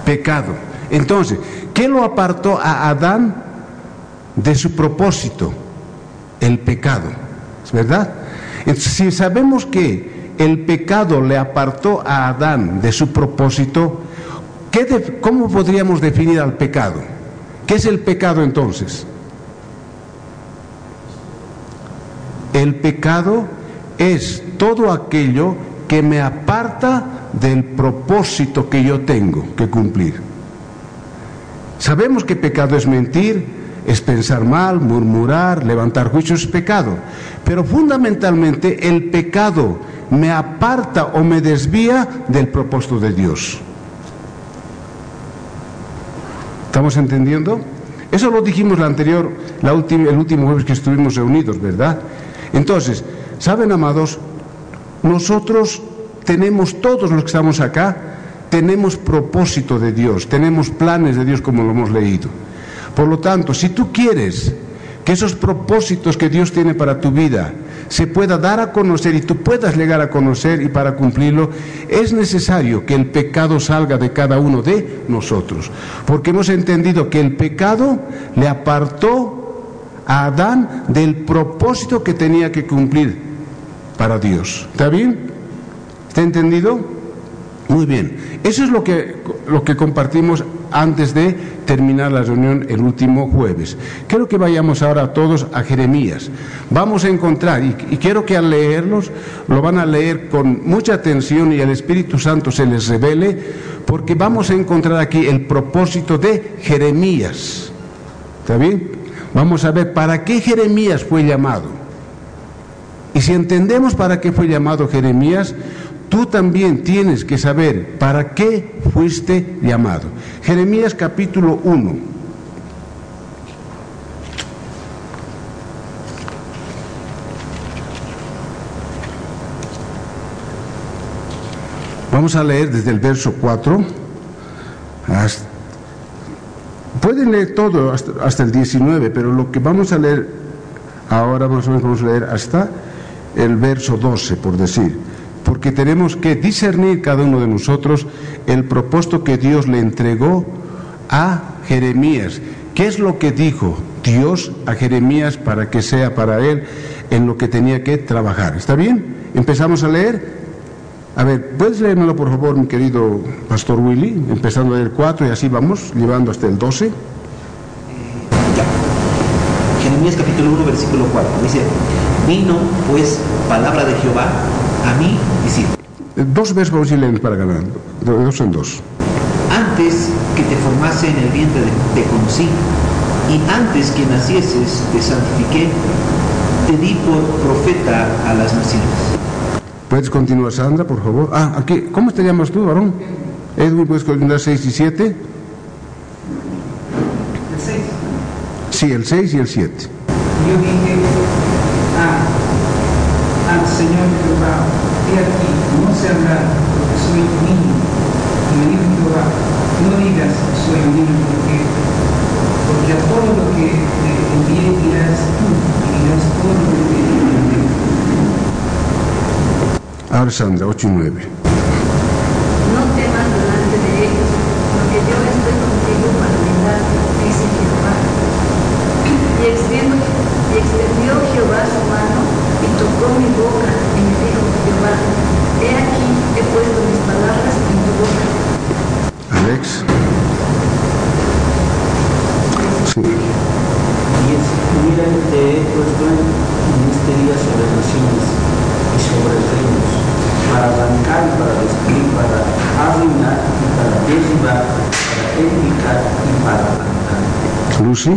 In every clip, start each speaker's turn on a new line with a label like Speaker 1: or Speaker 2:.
Speaker 1: Pecado. Entonces, ¿qué lo apartó a Adán de su propósito? El pecado, ¿es verdad? Entonces, si sabemos que el pecado le apartó a Adán de su propósito, ¿cómo podríamos definir al pecado? ¿Qué es el pecado entonces? El pecado es todo aquello que me aparta del propósito que yo tengo que cumplir. Sabemos que pecado es mentir, es pensar mal, murmurar, levantar juicios, es pecado. Pero fundamentalmente el pecado me aparta o me desvía del propósito de Dios. ¿Estamos entendiendo? Eso lo dijimos el último jueves que estuvimos reunidos, ¿verdad? Entonces, ¿saben, amados? Nosotros tenemos, todos los que estamos acá, tenemos propósito de Dios, tenemos planes de Dios como lo hemos leído. Por lo tanto, si tú quieres que esos propósitos que Dios tiene para tu vida se pueda dar a conocer y tú puedas llegar a conocer, y para cumplirlo es necesario que el pecado salga de cada uno de nosotros, porque hemos entendido que el pecado le apartó a Adán del propósito que tenía que cumplir para Dios. ¿Está bien? ¿Está entendido? Muy bien. Eso es lo que compartimos antes de terminar la reunión el último jueves. Quiero que vayamos ahora todos a Jeremías. Vamos a encontrar, y quiero que al leerlos, lo van a leer con mucha atención y el Espíritu Santo se les revele, porque vamos a encontrar aquí el propósito de Jeremías. ¿Está bien? Vamos a ver para qué Jeremías fue llamado. Y si entendemos para qué fue llamado Jeremías, tú también tienes que saber para qué fuiste llamado. Jeremías capítulo 1. Vamos a leer desde el verso 4 hasta... Pueden leer todo hasta el 19, pero lo que vamos a leer ahora más o menos vamos a leer hasta el verso 12, por decir, porque tenemos que discernir cada uno de nosotros el propósito que Dios le entregó a Jeremías. ¿Qué es lo que dijo Dios a Jeremías para que sea para él en lo que tenía que trabajar? ¿Está bien? Empezamos a leer. A ver, ¿puedes leérmelo por favor, mi querido Pastor Willy? Empezando del 4 y así vamos, llevando hasta el 12.
Speaker 2: Jeremías capítulo 1, versículo 4. Dice: vino pues palabra de Jehová a mí diciendo.
Speaker 1: Dos veces vamos a ir leyendo para ganar, de dos en dos.
Speaker 2: Antes que te formase en el vientre te conocí, y antes que nacieses te santifiqué, te di por profeta a las naciones.
Speaker 1: ¿Puedes continuar, Sandra, por favor? Aquí, ¿cómo te llamas tú, varón? Edwin, ¿puedes continuar 6 y 7?
Speaker 3: El 6.
Speaker 1: Sí, el 6 y el 7.
Speaker 3: Yo dije al Señor Jehová: he aquí, no sé hablar, porque soy un niño. Y me dijo Jehová: no digas soy un niño, porque a todo lo que te envíe dirás tú, y dirás todo lo que te envíe.
Speaker 1: Ahora Sandra, 8 y 9.
Speaker 4: No temas delante de ellos, porque yo estoy contigo para ayudarte, dice Jehová. Y extendió Jehová su mano y tocó mi boca, y me dijo Jehová: he aquí, he puesto mis palabras en tu boca.
Speaker 1: Alex. Sí.
Speaker 5: Y mira, te he puesto en este día sobre naciones y sobre reinos, para arrancar y para destruir, para arruinar y para derribar, para edificar y para plantar.
Speaker 1: Lucy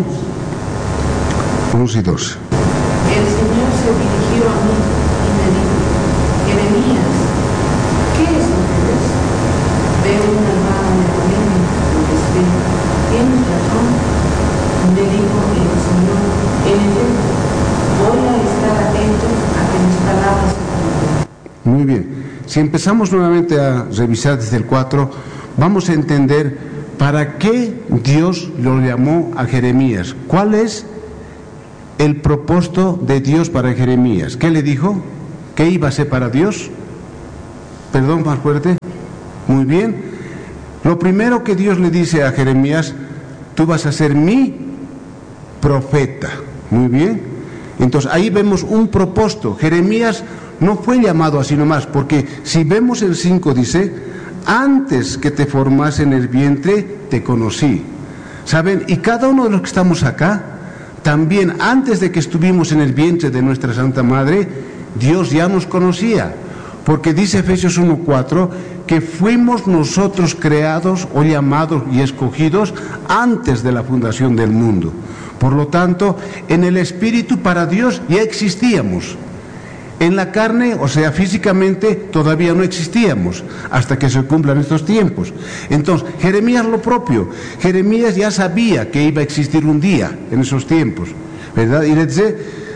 Speaker 1: 11 y 12.
Speaker 4: El Señor se dirigió a mí y me dijo: Jeremías, ¿qué es lo que ves? Veo una rama de camino donde estoy. ¿Tienes razón? Me dijo el Señor: en efecto, voy a estar atento a que mis palabras se cumplan.
Speaker 1: Muy bien. Si empezamos nuevamente a revisar desde el 4, vamos a entender para qué Dios lo llamó a Jeremías. ¿Cuál es el propósito de Dios para Jeremías? ¿Qué le dijo? ¿Qué iba a ser para Dios? Perdón, más fuerte. Muy bien. Lo primero que Dios le dice a Jeremías: tú vas a ser mi profeta. Muy bien. Entonces ahí vemos un propósito. Jeremías no fue llamado así nomás, porque si vemos el 5 dice: antes que te formase en el vientre te conocí. ¿Saben? Y cada uno de los que estamos acá, también antes de que estuvimos en el vientre de nuestra Santa Madre, Dios ya nos conocía, porque dice Efesios 1:4 que fuimos nosotros creados o llamados y escogidos antes de la fundación del mundo. Por lo tanto, en el Espíritu para Dios ya existíamos. En la carne, o sea, físicamente, todavía no existíamos hasta que se cumplan estos tiempos. Entonces, Jeremías lo propio. Jeremías ya sabía que iba a existir un día en esos tiempos, ¿verdad? Y le dice: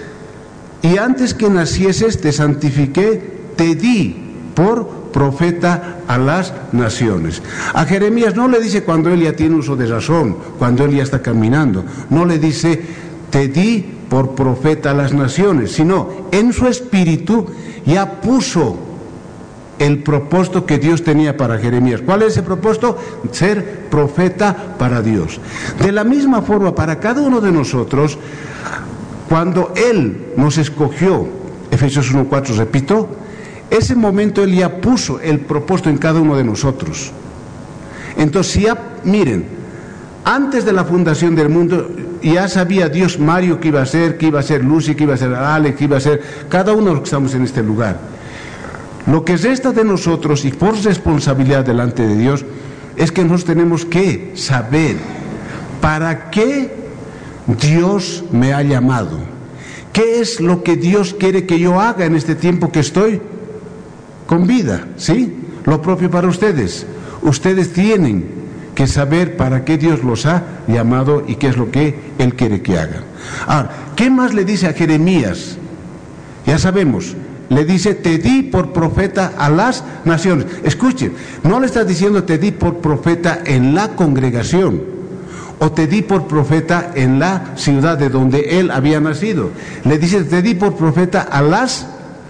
Speaker 1: y antes que nacieses te santifiqué, te di por profeta a las naciones. A Jeremías no le dice cuando él ya tiene uso de razón, cuando él ya está caminando. No le dice: te di por profeta a las naciones, sino en su espíritu ya puso el propósito que Dios tenía para Jeremías. ¿Cuál es ese propósito? Ser profeta para Dios. De la misma forma, para cada uno de nosotros, cuando Él nos escogió, Efesios 1:4, repito, ese momento Él ya puso el propósito en cada uno de nosotros. Entonces ya, miren, antes de la fundación del mundo, ya sabía Dios Mario que iba a ser Lucy, que iba a ser Alex, que iba a ser cada uno de los que estamos en este lugar. Lo que resta de nosotros, y por responsabilidad delante de Dios, es que nosotros tenemos que saber para qué Dios me ha llamado. ¿Qué es lo que Dios quiere que yo haga en este tiempo que estoy con vida? ¿Sí? Lo propio para ustedes. Ustedes tienen que saber para qué Dios los ha llamado y qué es lo que Él quiere que hagan. Ahora, ¿qué más le dice a Jeremías? Ya sabemos, le dice: te di por profeta a las naciones. Escuchen, no le está diciendo te di por profeta en la congregación, o te di por profeta en la ciudad de donde él había nacido. Le dice: te di por profeta a las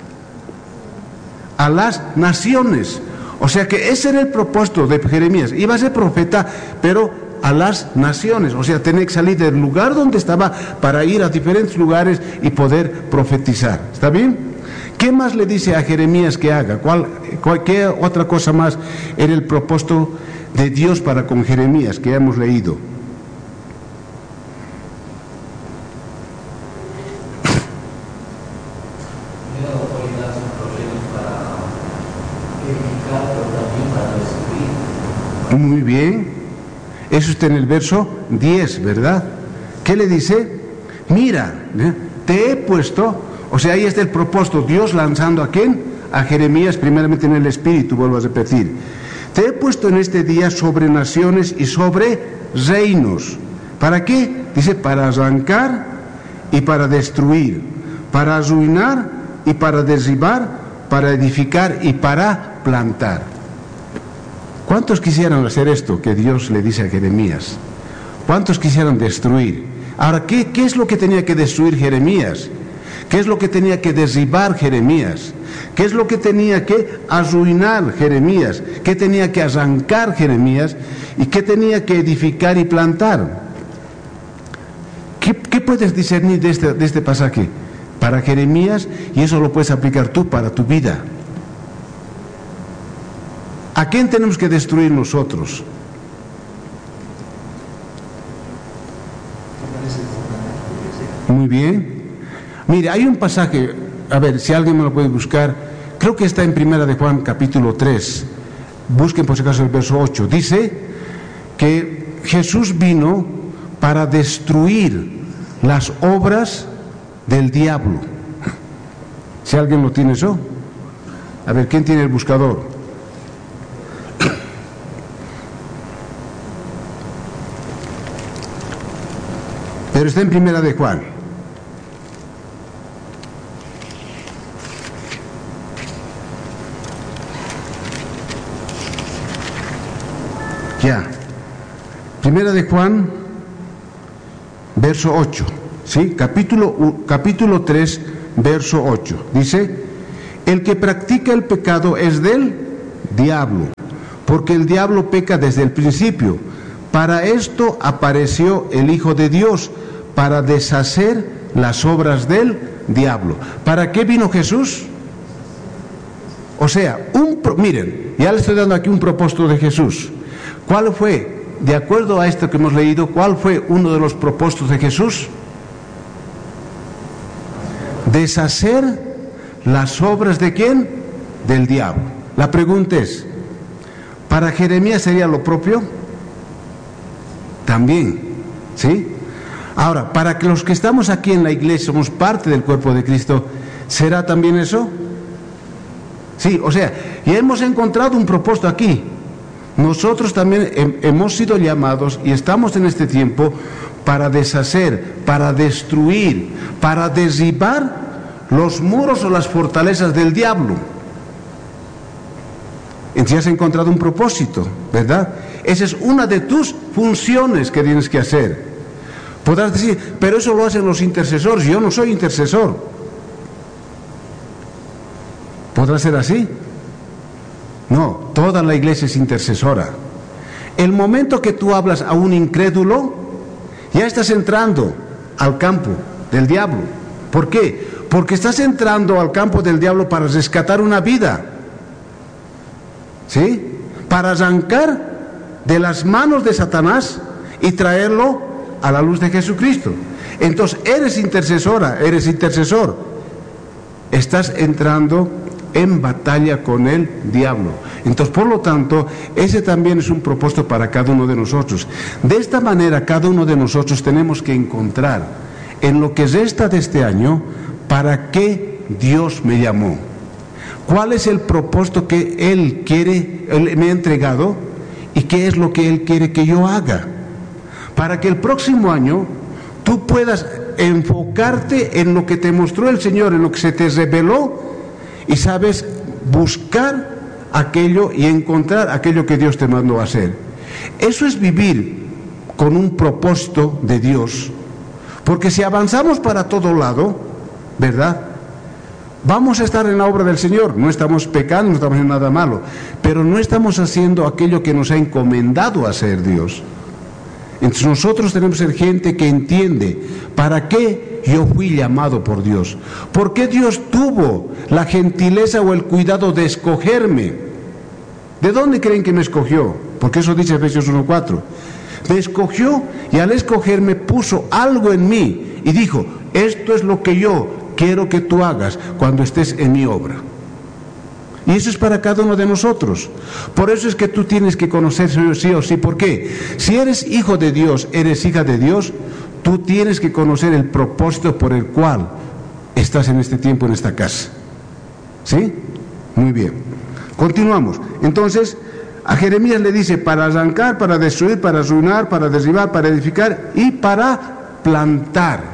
Speaker 1: naciones. O sea que ese era el propósito de Jeremías. Iba a ser profeta, pero a las naciones. O sea, tenía que salir del lugar donde estaba para ir a diferentes lugares y poder profetizar. ¿Está bien? ¿Qué más le dice a Jeremías que haga? ¿Qué otra cosa más era el propósito de Dios para con Jeremías que hemos leído? Muy bien, eso está en el verso 10, ¿verdad? ¿Qué le dice? Mira, te he puesto, o sea, ahí está el propósito, Dios lanzando a ¿quién? A Jeremías, primeramente en el espíritu, vuelvo a repetir. Te he puesto en este día sobre naciones y sobre reinos. ¿Para qué? Dice: para arrancar y para destruir, para arruinar y para derribar, para edificar y para plantar. ¿Cuántos quisieran hacer esto que Dios le dice a Jeremías? ¿Cuántos quisieran destruir? Ahora, ¿qué es lo que tenía que destruir Jeremías? ¿Qué es lo que tenía que derribar Jeremías? ¿Qué es lo que tenía que arruinar Jeremías? ¿Qué tenía que arrancar Jeremías? ¿Y qué tenía que edificar y plantar? ¿Qué puedes discernir de este pasaje? Para Jeremías, y eso lo puedes aplicar tú para tu vida. ¿A quién tenemos que destruir nosotros? Muy bien. Mire, hay un pasaje, a ver, si alguien me lo puede buscar, creo que está en Primera de Juan, capítulo 3. Busquen por si acaso el verso 8. Dice que Jesús vino para destruir las obras del diablo. Si alguien lo tiene eso. A ver, ¿quién tiene el buscador? Pero está en Primera de Juan. Ya. Primera de Juan, verso 8. ¿Sí? Capítulo 3, verso 8. Dice: el que practica el pecado es del diablo, porque el diablo peca desde el principio. Para esto apareció el Hijo de Dios, para deshacer las obras del diablo. ¿Para qué vino Jesús? O sea, miren, ya le estoy dando aquí un propósito de Jesús. ¿Cuál fue, de acuerdo a esto que hemos leído, cuál fue uno de los propósitos de Jesús? Deshacer las obras ¿de quién? Del diablo. La pregunta es, ¿para Jeremías sería lo propio? También, ¿sí? Ahora, para que los que estamos aquí en la iglesia somos parte del cuerpo de Cristo, ¿será también eso? Sí, o sea, ya hemos encontrado un propósito aquí. Nosotros también hemos sido llamados y estamos en este tiempo para deshacer, para destruir, para derribar los muros o las fortalezas del diablo. Entonces has encontrado un propósito, ¿verdad? Esa es una de tus funciones que tienes que hacer. Podrás decir, pero eso lo hacen los intercesores, yo no soy intercesor. ¿Podrá ser así? No, toda la iglesia es intercesora. El momento que tú hablas a un incrédulo, ya estás entrando al campo del diablo. ¿Por qué? Porque estás entrando al campo del diablo para rescatar una vida, ¿sí? Para arrancar de las manos de Satanás y traerlo a la luz de Jesucristo. Entonces, eres intercesora, eres intercesor. Estás entrando en batalla con el diablo. Entonces, por lo tanto, ese también es un propósito para cada uno de nosotros. De esta manera, cada uno de nosotros tenemos que encontrar en lo que resta de este año, ¿para qué Dios me llamó? ¿Cuál es el propósito que Él quiere, Él me ha entregado? ¿Y qué es lo que Él quiere que yo haga? Para que el próximo año tú puedas enfocarte en lo que te mostró el Señor, en lo que se te reveló, y sabes buscar aquello y encontrar aquello que Dios te mandó a hacer. Eso es vivir con un propósito de Dios. Porque si avanzamos para todo lado, ¿verdad? Vamos a estar en la obra del Señor, no estamos pecando, no estamos haciendo nada malo, pero no estamos haciendo aquello que nos ha encomendado hacer Dios. Entonces nosotros tenemos que ser gente que entiende para qué yo fui llamado por Dios. ¿Por qué Dios tuvo la gentileza o el cuidado de escogerme? ¿De dónde creen que me escogió? Porque eso dice Efesios 1:4. Me escogió y al escogerme puso algo en mí y dijo, esto es lo que yo quiero que tú hagas cuando estés en mi obra. Y eso es para cada uno de nosotros. Por eso es que tú tienes que conocer sí o sí. ¿Por qué? Si eres hijo de Dios, eres hija de Dios, tú tienes que conocer el propósito por el cual estás en este tiempo en esta casa. ¿Sí? Muy bien. Continuamos. Entonces, a Jeremías le dice, para arrancar, para destruir, para arruinar, para derribar, para edificar y para plantar.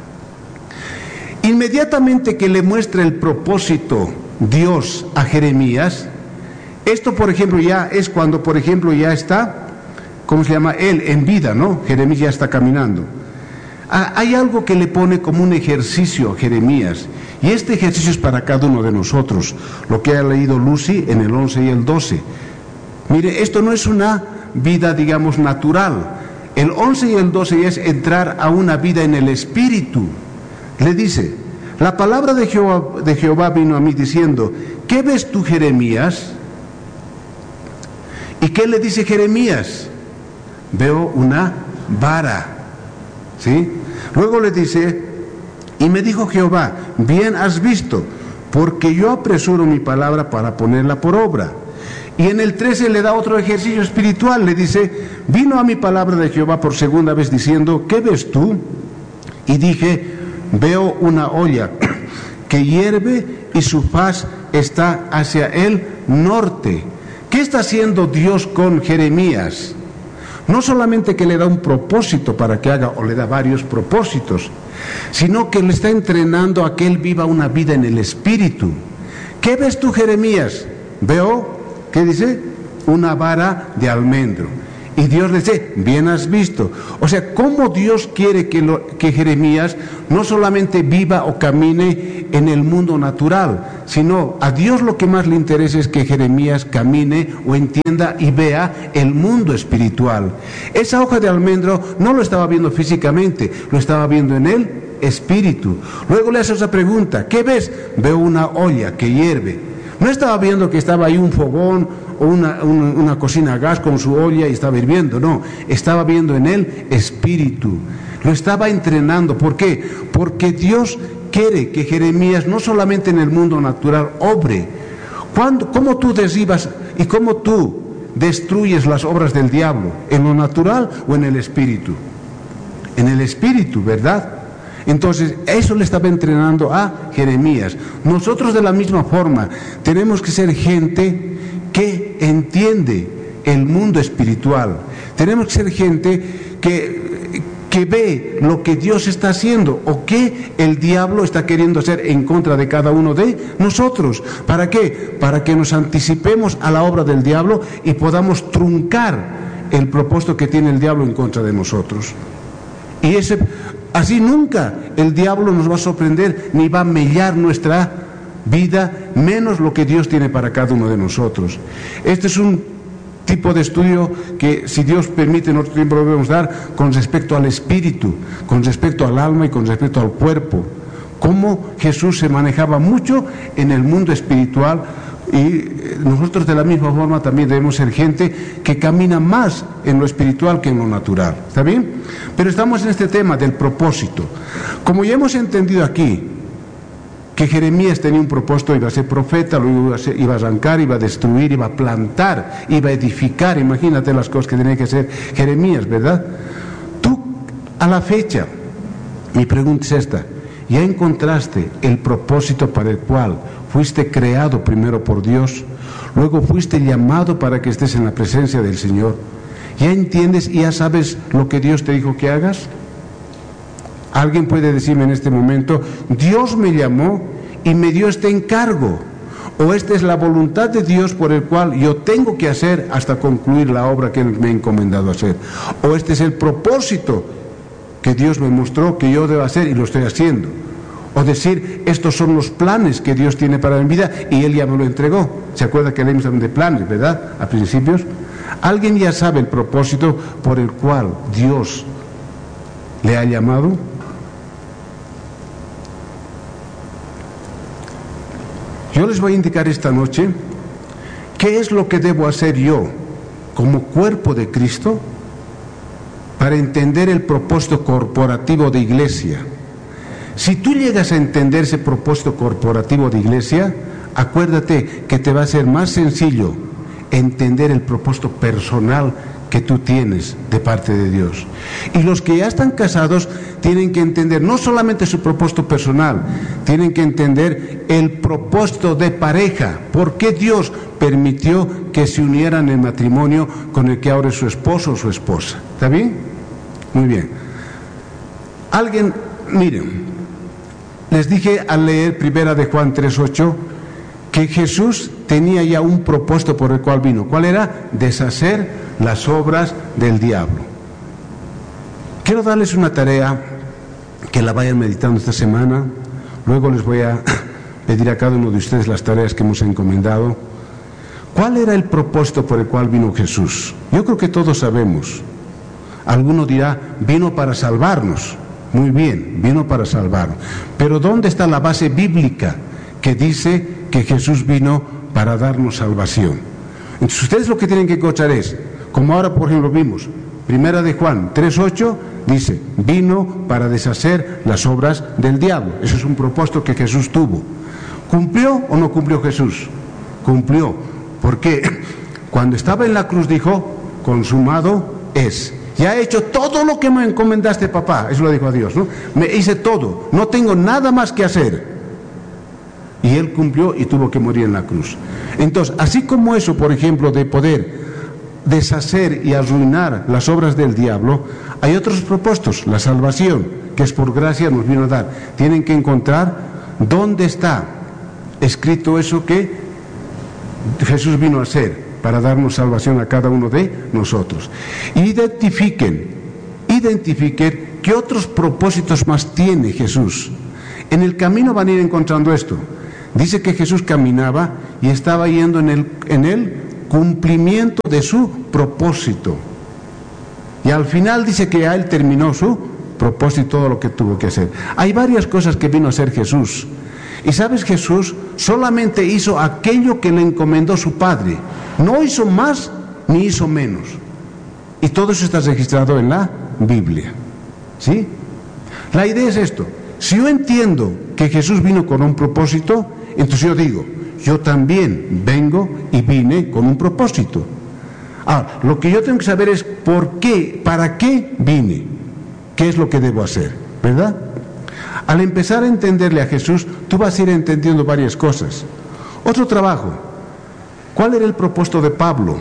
Speaker 1: Inmediatamente que le muestra el propósito Dios a Jeremías, esto por ejemplo ya es cuando por ejemplo ya está, ¿cómo se llama? Él en vida, ¿no? Jeremías ya está caminando. Hay algo que le pone como un ejercicio a Jeremías, y este ejercicio es para cada uno de nosotros, lo que ha leído Lucy en el 11 y el 12. Mire, esto no es una vida, digamos, natural. El 11 y el 12 es entrar a una vida en el Espíritu. Le dice, la palabra de Jehová vino a mí diciendo, ¿qué ves tú, Jeremías? ¿Y qué le dice Jeremías? Veo una vara, ¿sí? Luego le dice, y me dijo Jehová, bien has visto, porque yo apresuro mi palabra para ponerla por obra. Y en el 13 le da otro ejercicio espiritual, le dice, vino a mi palabra de Jehová por segunda vez diciendo, ¿qué ves tú? Y dije, veo una olla que hierve y su faz está hacia el norte. ¿Qué está haciendo Dios con Jeremías? No solamente que le da un propósito para que haga, o le da varios propósitos, sino que le está entrenando a que él viva una vida en el Espíritu. ¿Qué ves tú, Jeremías? Veo, ¿qué dice? Una vara de almendro. Y Dios le dice, bien has visto. O sea, ¿cómo Dios quiere que Jeremías no solamente viva o camine en el mundo natural, sino a Dios lo que más le interesa es que Jeremías camine o entienda y vea el mundo espiritual? Esa hoja de almendro no lo estaba viendo físicamente, lo estaba viendo en el espíritu. Luego le hace esa pregunta, ¿qué ves? Veo una olla que hierve. No estaba viendo que estaba ahí un fogón o una cocina a gas con su olla y estaba hirviendo, no, estaba viendo en el espíritu, lo estaba entrenando. ¿Por qué? Porque Dios quiere que Jeremías no solamente en el mundo natural obre. ¿Cómo tú derribas y cómo tú destruyes las obras del diablo? ¿En lo natural o en el espíritu? En el espíritu, ¿verdad? Entonces, eso le estaba entrenando a Jeremías. Nosotros de la misma forma tenemos que ser gente que entiende el mundo espiritual. Tenemos que ser gente que ve lo que Dios está haciendo o que el diablo está queriendo hacer en contra de cada uno de nosotros. ¿Para qué? Para que nos anticipemos a la obra del diablo y podamos truncar el propósito que tiene el diablo en contra de nosotros. Y así nunca el diablo nos va a sorprender ni va a mellar nuestra vida, menos lo que Dios tiene para cada uno de nosotros. Este es un tipo de estudio que, si Dios permite, en otro tiempo lo debemos dar con respecto al espíritu, con respecto al alma y con respecto al cuerpo. Cómo Jesús se manejaba mucho en el mundo espiritual. Y nosotros de la misma forma también debemos ser gente que camina más en lo espiritual que en lo natural. ¿Está bien? Pero estamos en este tema del propósito. Como ya hemos entendido aquí que Jeremías tenía un propósito, iba a ser profeta, luego iba a arrancar, iba a destruir, iba a plantar, iba a edificar. Imagínate las cosas que tenía que hacer Jeremías, ¿verdad? Tú, a la fecha, mi pregunta es esta: ¿ya encontraste el propósito para el cual fuiste creado primero por Dios, luego fuiste llamado para que estés en la presencia del Señor? ¿Ya entiendes y ya sabes lo que Dios te dijo que hagas? Alguien puede decirme en este momento, Dios me llamó y me dio este encargo, o esta es la voluntad de Dios por el cual yo tengo que hacer hasta concluir la obra que Él me ha encomendado hacer, o este es el propósito que Dios me mostró que yo debo hacer y lo estoy haciendo. O decir, estos son los planes que Dios tiene para mi vida y Él ya me lo entregó. ¿Se acuerda que leímos también de planes, verdad? A principios. ¿Alguien ya sabe el propósito por el cual Dios le ha llamado? Yo les voy a indicar esta noche qué es lo que debo hacer yo como cuerpo de Cristo para entender el propósito corporativo de iglesia. Si tú llegas a entender ese propósito corporativo de iglesia, acuérdate que te va a ser más sencillo entender el propósito personal que tú tienes de parte de Dios. Y los que ya están casados tienen que entender no solamente su propósito personal, tienen que entender el propósito de pareja. ¿Por qué Dios permitió que se unieran en matrimonio con el que ahora es su esposo o su esposa? ¿Está bien? Muy bien. Miren, les dije al leer 1 de Juan 3:8 que Jesús tenía ya un propósito por el cual vino. ¿Cuál era? Deshacer las obras del diablo. Quiero darles una tarea que la vayan meditando esta semana. Luego les voy a pedir a cada uno de ustedes las tareas que hemos encomendado. ¿Cuál era el propósito por el cual vino Jesús? Yo creo que todos sabemos. Alguno dirá, vino para salvarnos. Muy bien, vino para salvarnos. Pero ¿dónde está la base bíblica que dice que Jesús vino para darnos salvación? Entonces ustedes lo que tienen que encontrar es, como ahora por ejemplo vimos, 1 de Juan 3:8 dice, vino para deshacer las obras del diablo. Eso es un propósito que Jesús tuvo. ¿Cumplió o no cumplió Jesús? Cumplió, porque cuando estaba en la cruz dijo, consumado es. Ya he hecho todo lo que me encomendaste, papá. Eso lo dijo a Dios, ¿no? Me hice todo, no tengo nada más que hacer. Y Él cumplió y tuvo que morir en la cruz. Entonces, así como eso, por ejemplo, de poder deshacer y arruinar las obras del diablo, hay otros propósitos. La salvación, que es por gracia, nos vino a dar. Tienen que encontrar dónde está escrito eso que Jesús vino a hacer. para darnos salvación a cada uno de nosotros. Identifiquen qué otros propósitos más tiene Jesús. En el camino van a ir encontrando esto. Dice que Jesús caminaba y estaba yendo en el cumplimiento de su propósito. Y al final dice que ya él terminó su propósito, todo lo que tuvo que hacer. Hay varias cosas que vino a hacer Jesús. Y sabes, Jesús solamente hizo aquello que le encomendó su Padre. No hizo más ni hizo menos. Y todo eso está registrado en la Biblia. ¿Sí? La idea es esto. Si yo entiendo que Jesús vino con un propósito, entonces yo digo, yo también vengo y vine con un propósito. Ahora, lo que yo tengo que saber es por qué, para qué vine, qué es lo que debo hacer, ¿verdad? Al empezar a entenderle a Jesús, tú vas a ir entendiendo varias cosas. Otro trabajo, ¿cuál era el propósito de Pablo?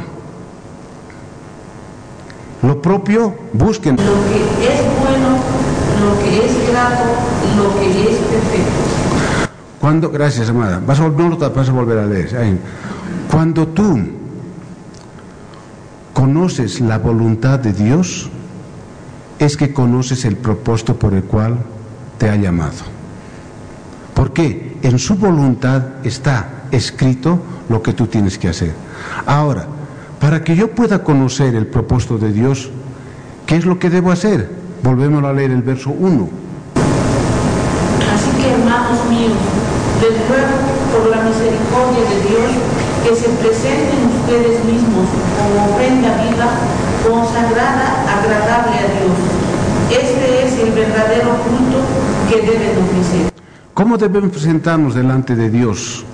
Speaker 1: Lo propio, busquen.
Speaker 4: Lo que es bueno, lo que es grato, lo que es perfecto.
Speaker 1: Gracias, amada. Vas a volver a leer. Cuando tú conoces la voluntad de Dios, es que conoces el propósito por el cual te ha llamado. ¿Por qué? En su voluntad está escrito lo que tú tienes que hacer. Ahora, para que yo pueda conocer el propósito de Dios, ¿qué es lo que debo hacer? Volvemos a leer el verso 1.
Speaker 4: Así que, hermanos míos, les ruego por la misericordia de Dios que se presenten ustedes mismos como ofrenda viva, consagrada, agradable a Dios. Este es el verdadero culto que deben ofrecer.
Speaker 1: ¿Cómo debemos presentarnos delante de Dios?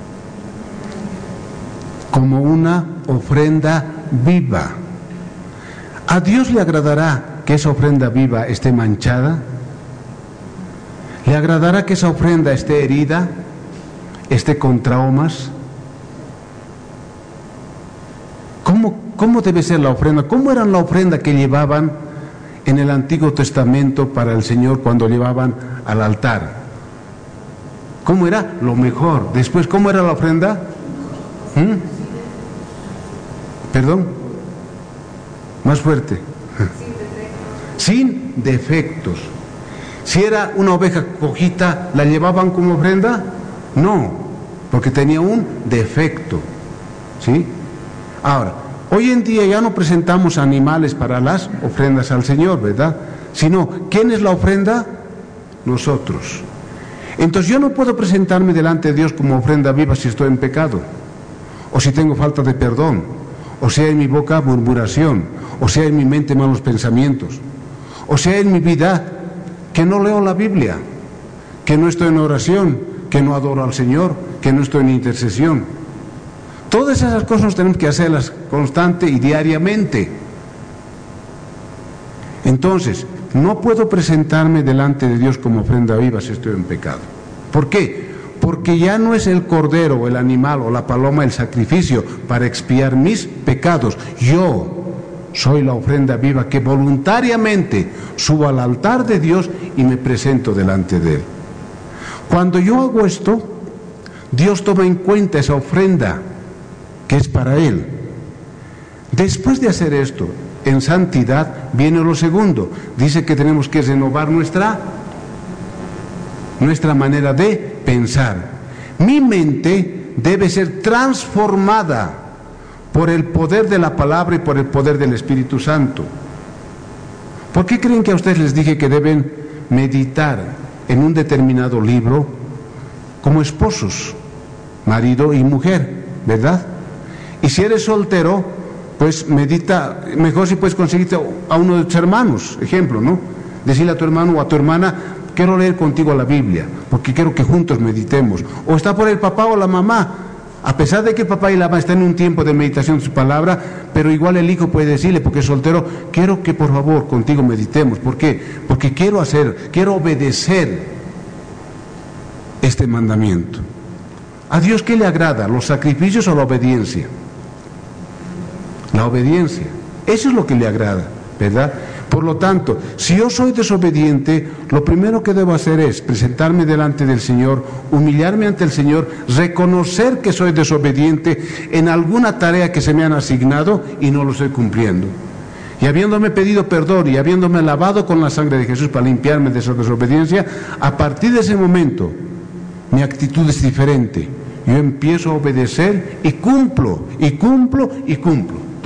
Speaker 1: Como una ofrenda viva. ¿A Dios le agradará que esa ofrenda viva esté manchada? ¿Le agradará que esa ofrenda esté herida, esté con traumas? ¿Cómo debe ser la ofrenda? ¿Cómo era la ofrenda que llevaban en el Antiguo Testamento para el Señor cuando llevaban al altar? ¿Cómo era? Lo mejor. Después, ¿cómo era la ofrenda? ¿Perdón? Más fuerte. Sin defectos. Si era una oveja cojita, ¿la llevaban como ofrenda? No, porque tenía un defecto. ¿Sí? Ahora, hoy en día ya no presentamos animales para las ofrendas al Señor, ¿verdad? Sino, ¿quién es la ofrenda? Nosotros. Entonces yo no puedo presentarme delante de Dios como ofrenda viva si estoy en pecado, o si tengo falta de perdón, o sea en mi boca murmuración, o sea en mi mente malos pensamientos, o sea en mi vida que no leo la Biblia, que no estoy en oración, que no adoro al Señor, que no estoy en intercesión. Todas esas cosas tenemos que hacerlas constante y diariamente. Entonces, no puedo presentarme delante de Dios como ofrenda viva si estoy en pecado. ¿Por qué? Porque ya no es el cordero o el animal o la paloma el sacrificio para expiar mis pecados. Yo soy la ofrenda viva que voluntariamente subo al altar de Dios y me presento delante de Él. Cuando yo hago esto, Dios toma en cuenta esa ofrenda que es para Él. Después de hacer esto, en santidad, viene lo segundo. Dice que tenemos que renovar nuestra manera de pensar. Mi mente debe ser transformada por el poder de la palabra y por el poder del Espíritu Santo. ¿Por qué creen que a ustedes les dije que deben meditar en un determinado libro como esposos, marido y mujer, verdad? Y si eres soltero, pues medita, mejor si puedes conseguirte a uno de tus hermanos, ejemplo, ¿no? Decirle a tu hermano o a tu hermana, quiero leer contigo la Biblia, porque quiero que juntos meditemos. O está por el papá o la mamá, a pesar de que el papá y la mamá están en un tiempo de meditación de su palabra, pero igual el hijo puede decirle, porque es soltero, quiero que por favor contigo meditemos. ¿Por qué? Porque quiero obedecer este mandamiento. ¿A Dios qué le agrada? ¿Los sacrificios o la obediencia? La obediencia. Eso es lo que le agrada, ¿verdad? Por lo tanto, si yo soy desobediente, lo primero que debo hacer es presentarme delante del Señor, humillarme ante el Señor, reconocer que soy desobediente en alguna tarea que se me han asignado y no lo estoy cumpliendo. Y habiéndome pedido perdón y habiéndome lavado con la sangre de Jesús para limpiarme de esa desobediencia, a partir de ese momento mi actitud es diferente. Yo empiezo a obedecer y cumplo, y cumplo, y cumplo.